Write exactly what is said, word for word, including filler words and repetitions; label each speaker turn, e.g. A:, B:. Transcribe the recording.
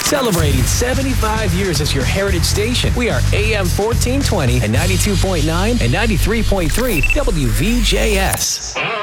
A: Celebrating seventy-five years as your heritage station. We are A M fourteen twenty and ninety-two point nine and ninety-three point three W V J S.